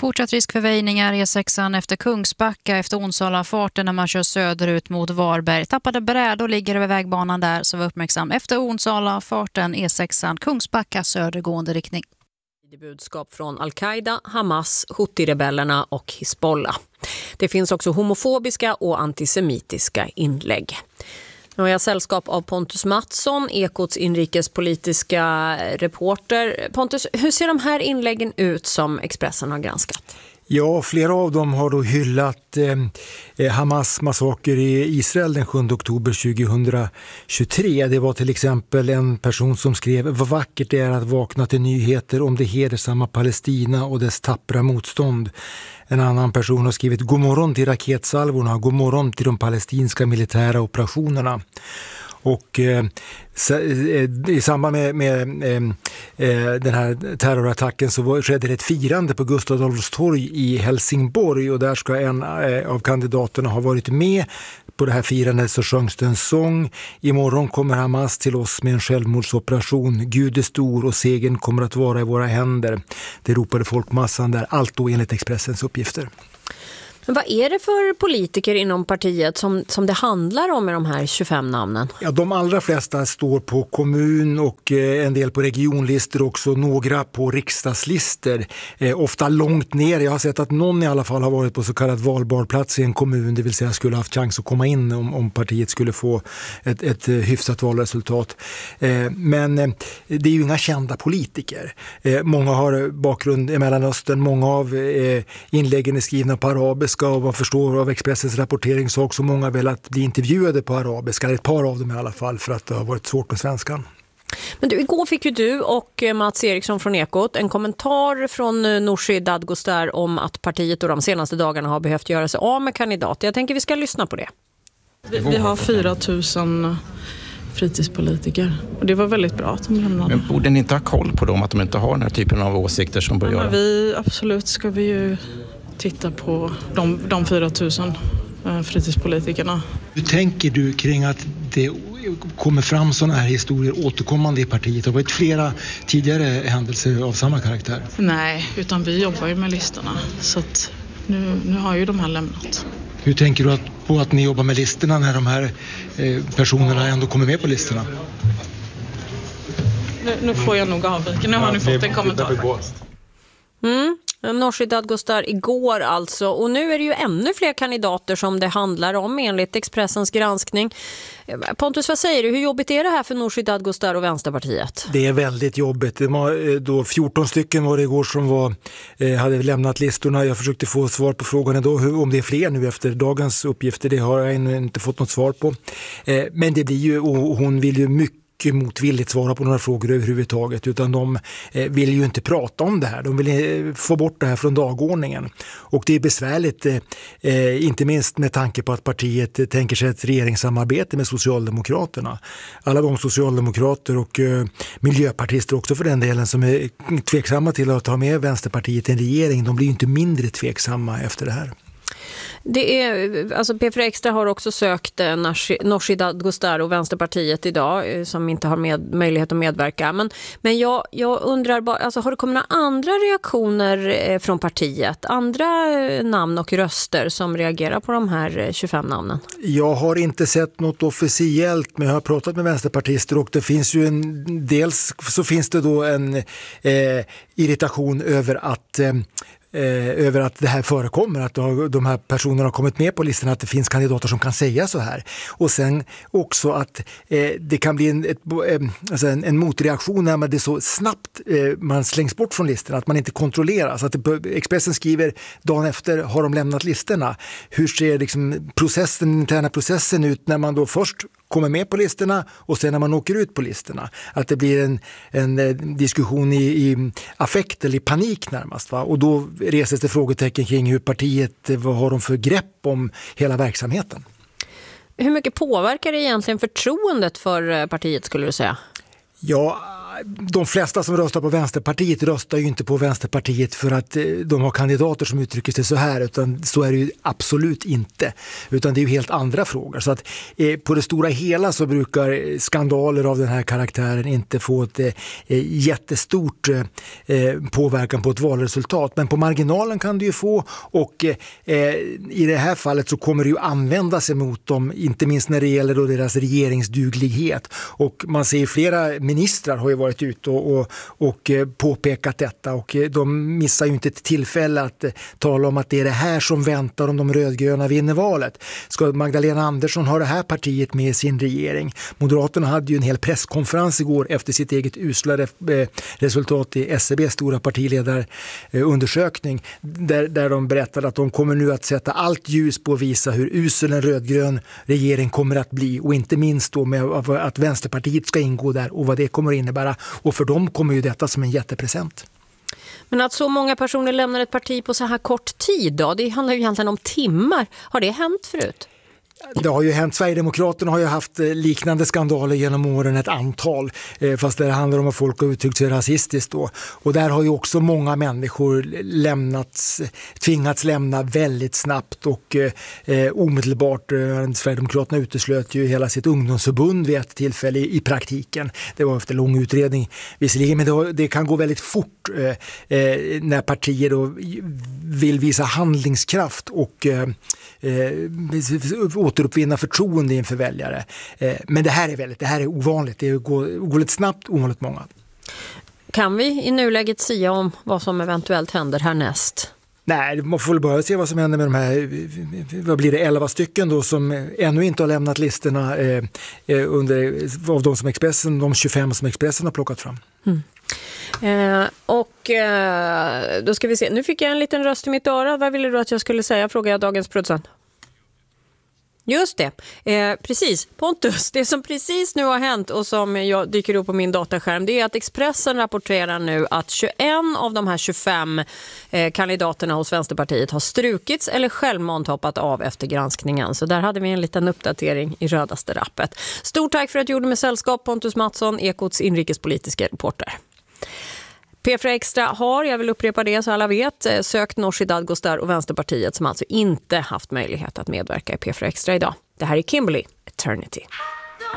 Fortsatt risk för väjningar E6 efter Kungsbacka efter Onsala-farten när man kör söderut mot Varberg. Tappade brädor ligger över vägbanan där, så var uppmärksam efter Onsala-farten E6 Kungsbacka södergående riktning. Budskap från Al-Qaida, Hamas, Houthi-rebellerna och Hizbollah. Det finns också homofobiska och antisemitiska inlägg. Nu har jag sällskap av Pontus Mattsson, Ekots inrikespolitiska reporter. Pontus, hur ser de här inläggen ut som Expressen har granskat? Ja, flera av dem har då hyllat Hamas massaker i Israel den 7 oktober 2023. Det var till exempel en person som skrev: vad vackert det är att vakna till nyheter om det hedersamma Palestina och dess tappra motstånd. En annan person har skrivit: god morgon till raketsalvorna, god morgon till de palestinska militära operationerna. Och i samband med den här terrorattacken så skedde det ett firande på Gustav Adolfs torg i Helsingborg, och där ska en av kandidaterna ha varit med på det här firandet. Så sjöngs det en sång: imorgon kommer Hamas till oss med en självmordsoperation, Gud är stor och segern kommer att vara i våra händer. Det ropade folkmassan där, allt då enligt Expressens uppgifter. Men vad är det för politiker inom partiet som det handlar om med de här 25 namnen? Ja, de allra flesta står på kommun och en del på regionlistor, också några på riksdagslistor. Ofta långt ner. Jag har sett att någon i alla fall har varit på så kallad valbar plats i en kommun, det vill säga skulle ha haft chans att komma in om partiet skulle få ett hyfsat valresultat. Men det är ju inga kända politiker. Många har bakgrund i Mellanöstern, många av inläggen är skrivna på arabiska, och vad förstår av Expressens rapportering så också många velat bli intervjuade på arabiska, eller ett par av dem i alla fall, för att det har varit svårt med svenskan. Men du, igår fick ju du och Mats Eriksson från Ekot en kommentar från Nooshi Dadgostar om att partiet då de senaste dagarna har behövt göra sig av med kandidater. Jag tänker vi ska lyssna på det. Vi har 4 000 fritidspolitiker, och det var väldigt bra att de lämnade. Men borde ni inte ha koll på dem, att de inte har den här typen av åsikter som bör göra? Absolut ska vi ju titta på de 4 000 fritidspolitikerna. Hur tänker du kring att det kommer fram sådana här historier återkommande i partiet? Det har varit flera tidigare händelser av samma karaktär. Nej, utan vi jobbar ju med listorna, så att nu har ju de här lämnat. Hur tänker du på att ni jobbar med listorna när de här personerna ändå kommer med på listorna? Nu får jag nog avvika. Nu har ni fått en kommentar. Nooshi Dadgostar igår alltså, och nu är det ju ännu fler kandidater som det handlar om enligt Expressens granskning. Pontus, vad säger du? Hur jobbigt är det här för Nooshi Dadgostar och Vänsterpartiet? Det är väldigt jobbigt. Det var då 14 stycken var det igår som hade lämnat listorna. Jag försökte få svar på frågan idag om det är fler nu efter dagens uppgifter. Det har jag ännu inte fått något svar på. Men det blir ju, och hon vill ju mycket motvilligt svara på några frågor överhuvudtaget, utan de vill ju inte prata om det här. De vill få bort det här från dagordningen. Och det är besvärligt, inte minst med tanke på att partiet tänker sig ett regeringssamarbete med Socialdemokraterna. Alla de socialdemokrater och miljöpartister också för den delen som är tveksamma till att ta med Vänsterpartiet i en regering, de blir ju inte mindre tveksamma efter det här. Det är, alltså P4 Extra har också sökt Nooshi Dadgostar och Vänsterpartiet idag som inte har möjlighet att medverka. Men jag undrar bara, alltså, har det kommit några andra reaktioner från partiet? Andra namn och röster som reagerar på de här 25 namnen? Jag har inte sett något officiellt, men jag har pratat med vänsterpartister, och det finns ju dels så finns det då en irritation över att det här förekommer, att de här personerna har kommit med på listan, att det finns kandidater som kan säga så här. Och sen också att det kan bli en motreaktion när det är så snabbt man slängs bort från listorna, att man inte kontrolleras. Att Expressen skriver dagen efter har de lämnat listorna. Hur ser liksom den interna processen ut när man då först kommer med på listorna och sen när man åker ut på listorna? Att det blir en diskussion i affekt eller i panik närmast, va? Och då reses det frågetecken kring hur partiet, vad har de för grepp om hela verksamheten? Hur mycket påverkar det egentligen förtroendet för partiet, skulle du säga? Ja, de flesta som röstar på Vänsterpartiet röstar ju inte på Vänsterpartiet för att de har kandidater som uttrycker sig så här, utan så är det ju absolut inte. Utan det är ju helt andra frågor. Så att på det stora hela så brukar skandaler av den här karaktären inte få ett jättestort påverkan på ett valresultat. Men på marginalen kan det ju få, och i det här fallet så kommer det ju användas emot dem, inte minst när det gäller då deras regeringsduglighet. Och man ser flera ministrar har ju varit ute och påpekat detta, och de missar ju inte ett tillfälle att tala om att det är det här som väntar om de rödgröna vinner valet. Ska Magdalena Andersson ha det här partiet med i sin regering? Moderaterna hade ju en hel presskonferens igår efter sitt eget usla resultat i SCBs stora partiledarundersökning där de berättade att de kommer nu att sätta allt ljus på att visa hur usel en rödgrön regering kommer att bli, och inte minst då med att Vänsterpartiet ska ingå där och vad det kommer att innebära. Och för dem kommer ju detta som en jättepresent. Men att så många personer lämnar ett parti på så här kort tid då, det handlar ju egentligen om timmar. Har det hänt förut? Det har ju hänt. Sverigedemokraterna har ju haft liknande skandaler genom åren, ett antal, fast det handlar om att folk har uttryckt sig rasistiskt då. Och där har ju också många människor tvingats lämna väldigt snabbt och omedelbart. Sverigedemokraterna uteslöt ju hela sitt ungdomsförbund vid ett tillfälle i praktiken. Det var efter lång utredning visserligen, men det kan gå väldigt fort när partier då vill visa handlingskraft och återuppvinna förtroende inför väljare. Men det här är ovanligt. Det går lite snabbt, ovanligt många. Kan vi i nuläget säga om vad som eventuellt händer härnäst? Nej, man får väl börja se vad som händer med de här, vad blir det, 11 stycken då som ännu inte har lämnat listorna av de 25 som Expressen har plockat fram. Då ska vi se. Nu fick jag en liten röst i mitt öra. Vad ville du att jag skulle säga? Frågar jag dagens producent. Just det, precis. Pontus, det som precis nu har hänt och som jag dyker upp på min dataskärm, det är att Expressen rapporterar nu att 21 av de här 25 kandidaterna hos Vänsterpartiet har strukits eller självmant hoppat av efter granskningen. Så där hade vi en liten uppdatering i rödaste rappet. Stort tack för att du gjorde med sällskap, Pontus Mattsson, Ekots inrikespolitiska reporter. P4 Extra har, jag vill upprepa det så alla vet, sökt Nooshi Dadgostar och Vänsterpartiet som alltså inte haft möjlighet att medverka i P4 Extra idag. Det här är Kimberly, Eternity.